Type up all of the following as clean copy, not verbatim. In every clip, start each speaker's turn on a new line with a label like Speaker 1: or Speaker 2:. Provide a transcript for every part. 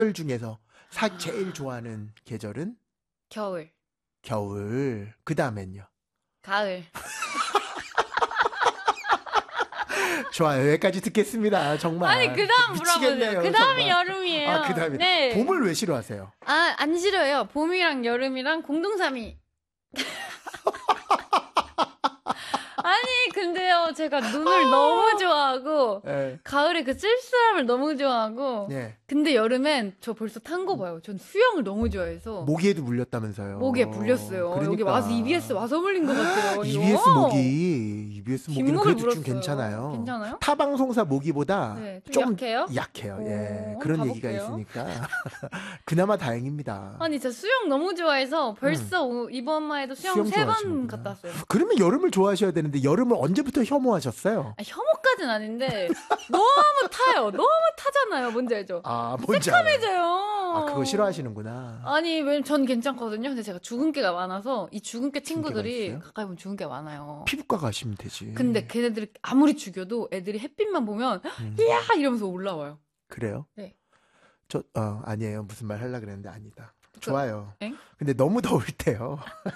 Speaker 1: 계절 중에서 제일 좋아하는 계절은
Speaker 2: 겨울.
Speaker 1: 겨울. 그 다음엔요.
Speaker 2: 가을.
Speaker 1: 좋아요. 여기까지 듣겠습니다. 정말.
Speaker 2: 아니 그다음 물어보세요. 그 다음이 여름이에요.
Speaker 1: 아, 그 다음에
Speaker 2: 네.
Speaker 1: 봄을 왜 싫어하세요?
Speaker 2: 아, 안 싫어요. 봄이랑 여름이랑 공동3위. 아니 근데요 제가 눈을 너무 좋아하고
Speaker 1: 네.
Speaker 2: 가을에 그 쓸쓸함을 너무 좋아하고
Speaker 1: 네.
Speaker 2: 근데 여름엔 저 벌써 탄 거 봐요. 전 수영을 너무 좋아해서
Speaker 1: 모기에도 물렸다면서요.
Speaker 2: 모기에 물렸어요.
Speaker 1: 그러니까.
Speaker 2: 여기 와서 EBS 와서 물린 것 같아요.
Speaker 1: EBS 모기는 그래도
Speaker 2: 물었어요.
Speaker 1: 좀 괜찮아요.
Speaker 2: 괜찮아요?
Speaker 1: 타 방송사 모기보다
Speaker 2: 네,
Speaker 1: 좀
Speaker 2: 약해요?
Speaker 1: 약해요. 예.
Speaker 2: 오,
Speaker 1: 그런
Speaker 2: 가볼게요.
Speaker 1: 얘기가 있으니까 그나마 다행입니다.
Speaker 2: 아니 저 수영 너무 좋아해서 벌써 이번마에도 수영 3번
Speaker 1: 좋아하시는구나.
Speaker 2: 갔다 왔어요.
Speaker 1: 그러면 여름을 좋아하셔야 되는데 여름을 언제부터 혐오하셨어요?
Speaker 2: 아, 혐오까지는 아닌데 너무 타요. 너무 타잖아요. 뭔지 알죠?
Speaker 1: 아, 뭔지 알아요.
Speaker 2: 새카매져요.
Speaker 1: 아, 그거 싫어하시는구나.
Speaker 2: 아니 왜냐면 전 괜찮거든요. 근데 제가 주근깨가 많아서 이 주근깨 친구들이
Speaker 1: 있어요?
Speaker 2: 가까이 보면 주근깨가 많아요.
Speaker 1: 피부과 가시면 되지.
Speaker 2: 근데 걔네들이 아무리 죽여도 애들이 햇빛만 보면 이야 이러면서 올라와요.
Speaker 1: 그래요?
Speaker 2: 네.
Speaker 1: 아니에요. 무슨 말 하려고 그랬는데 아니다. 좋아요.
Speaker 2: 엥?
Speaker 1: 근데 너무 더울 때요.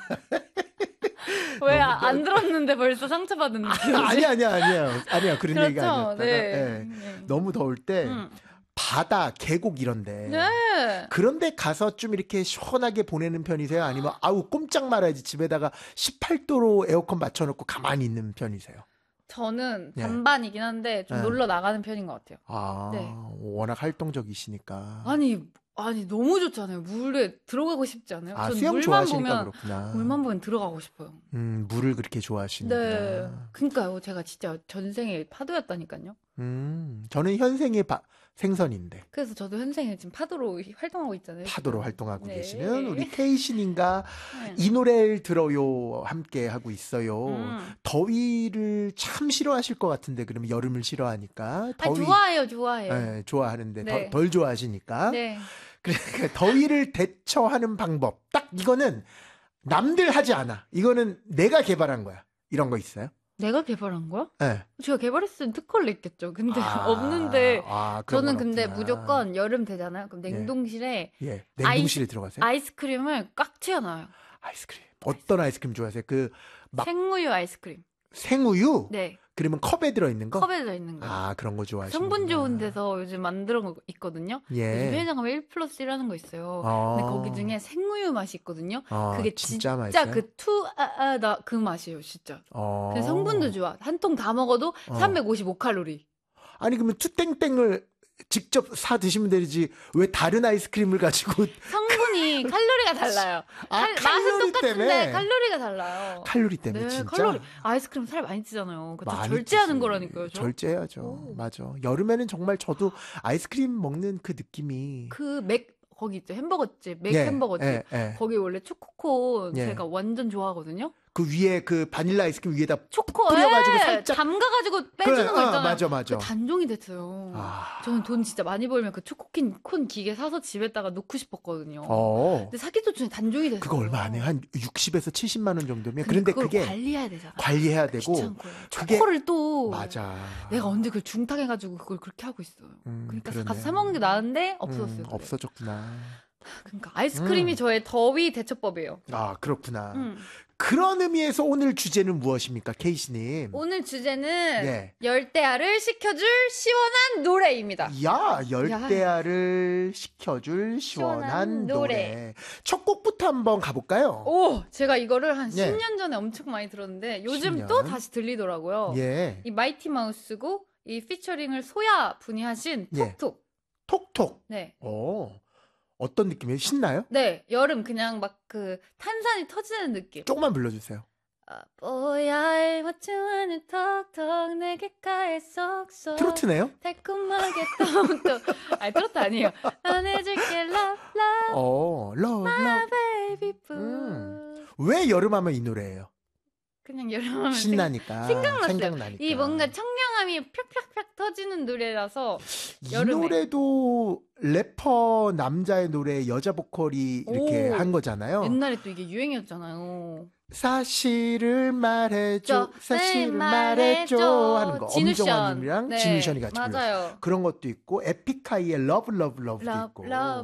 Speaker 2: 왜 안 들었는데 벌써 상처받은 느낌이지?
Speaker 1: 아니야. 그런
Speaker 2: 그렇죠?
Speaker 1: 얘기가 아니었다가
Speaker 2: 네.
Speaker 1: 너무 더울 때 바다, 계곡 이런데
Speaker 2: 네.
Speaker 1: 그런데 가서 좀 이렇게 시원하게 보내는 편이세요? 아니면 아우 꼼짝 말아야지 집에다가 18도로 에어컨 맞춰놓고 가만히 있는 편이세요?
Speaker 2: 저는
Speaker 1: 네.
Speaker 2: 반반이긴 한데 좀
Speaker 1: 네.
Speaker 2: 놀러 나가는 편인 것 같아요.
Speaker 1: 아,
Speaker 2: 네.
Speaker 1: 워낙 활동적이시니까.
Speaker 2: 아니 너무 좋잖아요. 물에 들어가고 싶지 않아요?
Speaker 1: 아,
Speaker 2: 전
Speaker 1: 수영
Speaker 2: 물만
Speaker 1: 좋아하시니까
Speaker 2: 보면
Speaker 1: 그렇구나.
Speaker 2: 물만 보면 들어가고 싶어요.
Speaker 1: 물을 그렇게 좋아하시는구나.
Speaker 2: 네. 그러니까요. 제가 진짜 전생에 파도였다니까요.
Speaker 1: 저는 현생의 생선인데.
Speaker 2: 그래서 저도 현생에 지금 파도로 활동하고 있잖아요.
Speaker 1: 파도로
Speaker 2: 지금.
Speaker 1: 활동하고
Speaker 2: 네.
Speaker 1: 계시는 우리 케이신인가
Speaker 2: 네.
Speaker 1: 이 노래를 들어요 함께 하고 있어요. 더위를 참 싫어하실 것 같은데 그러면 여름을 싫어하니까
Speaker 2: 좋아해요.
Speaker 1: 네, 좋아하는데
Speaker 2: 네.
Speaker 1: 덜 좋아하시니까
Speaker 2: 네.
Speaker 1: 그러니까 더위를 대처하는 방법 딱 이거는 남들 하지 않아. 이거는 내가 개발한 거야. 이런 거 있어요?
Speaker 2: 내가 개발한 거야?
Speaker 1: 네.
Speaker 2: 제가 개발했으면 특허를 냈겠죠. 근데 없는데
Speaker 1: 그런
Speaker 2: 저는
Speaker 1: 건
Speaker 2: 근데
Speaker 1: 없구나.
Speaker 2: 무조건 여름 되잖아요. 그럼 냉동실에
Speaker 1: 냉동실에 들어가세요?
Speaker 2: 아이스크림을 꽉 채워놔요.
Speaker 1: 아이스크림. 어떤 아이스크림 좋아하세요?
Speaker 2: 생우유 아이스크림.
Speaker 1: 생우유?
Speaker 2: 네.
Speaker 1: 그러면 컵에 들어있는 거?
Speaker 2: 컵에 들어있는 거.
Speaker 1: 아, 그런 거 좋아하시는
Speaker 2: 성분 좋은 데서 요즘 만들어 거 있거든요. 요즘 편의점 가면 1+1 하는 거 있어요. 근데 거기 중에 생우유 맛이 있거든요. 그게 진짜
Speaker 1: 맛있어요?
Speaker 2: 그 맛이에요, 진짜. 그 성분도 좋아. 한 통 다 먹어도 355칼로리.
Speaker 1: 아니, 그러면 투땡땡을 직접 사 드시면 되지. 왜 다른 아이스크림을 가지고.
Speaker 2: 성분이 칼로리가 달라요. 맛은
Speaker 1: 칼로리
Speaker 2: 똑같은데
Speaker 1: 때문에.
Speaker 2: 칼로리가 달라요.
Speaker 1: 칼로리 때문에
Speaker 2: 네,
Speaker 1: 진짜.
Speaker 2: 아이스크림 살 많이 찌잖아요. 그쵸?
Speaker 1: 많이
Speaker 2: 절제하는
Speaker 1: 찌지.
Speaker 2: 거라니까요. 저?
Speaker 1: 절제해야죠. 맞아. 여름에는 정말 저도 아이스크림 먹는 그 느낌이.
Speaker 2: 거기 있죠. 햄버거집,
Speaker 1: 예,
Speaker 2: 햄버거집.
Speaker 1: 예.
Speaker 2: 거기 원래 초코콘
Speaker 1: 예.
Speaker 2: 제가 완전 좋아하거든요.
Speaker 1: 그 위에 그 바닐라 아이스크림 위에다
Speaker 2: 초코
Speaker 1: 뿌려가지고 살짝.
Speaker 2: 담가가지고 빼주는 거 있잖아요.
Speaker 1: 맞아.
Speaker 2: 그 단종이 됐어요. 저는 돈 진짜 많이 벌면 그 초코콘 기계 사서 집에다가 놓고 싶었거든요. 근데 사기도 전에 단종이 됐어요.
Speaker 1: 그거 얼마 안 해요? 한 60에서 70만 원 정도면.
Speaker 2: 근데
Speaker 1: 그런데 그게
Speaker 2: 관리해야 되잖아.
Speaker 1: 관리해야 되고.
Speaker 2: 귀찮고요. 초코를 또
Speaker 1: 맞아.
Speaker 2: 내가 언제 그걸 중탕해가지고 그걸 그렇게 하고 있어요. 그러니까
Speaker 1: 그러네.
Speaker 2: 가서 사 먹는 게 나은데 없었어요. 그게.
Speaker 1: 없어졌구나.
Speaker 2: 그러니까 아이스크림이 저의 더위 대처법이에요.
Speaker 1: 아, 그렇구나. 그런 의미에서 오늘 주제는 무엇입니까, 케이씨님?
Speaker 2: 오늘 주제는 열대야를 식혀줄 시원한 노래입니다.
Speaker 1: 열대야를 식혀줄 시원한 노래. 첫 곡부터 한번 가볼까요?
Speaker 2: 제가 이거를 한 10년 전에 엄청 많이 들었는데 요즘
Speaker 1: 10년?
Speaker 2: 또 다시 들리더라고요. 이 마이티 마우스고 이 피처링을 소야 분이 하신 톡톡.
Speaker 1: 톡톡.
Speaker 2: 네.
Speaker 1: 어떤 느낌이에요? 신나요?
Speaker 2: 네, 여름 그냥 막 그 탄산이 터지는 느낌.
Speaker 1: 조금만 불러주세요.
Speaker 2: 뽀야 맞추는 톡톡 내 귓가에 쏙쏙
Speaker 1: 트로트네요?
Speaker 2: 달콤하게 톡톡 트로트 아니에요. 난 해줄게 love
Speaker 1: love.
Speaker 2: my baby boo.
Speaker 1: 왜 여름하면 이 노래예요?
Speaker 2: 그냥 여름하면
Speaker 1: 신나니까.
Speaker 2: 생각났어요. 이 뭔가 청량함이 팍팍팍 터지는 노래라서
Speaker 1: 이 노래도 래퍼 남자의 노래 여자 보컬이 이렇게 한 거잖아요.
Speaker 2: 옛날에 또 이게 유행이었잖아요.
Speaker 1: 사실을 말해줘, 사실을 말해줘 하는 거. 엄정화님이랑 진우션이 같이 불렀어요. 그런 것도 있고 에픽하이의 러브 있고.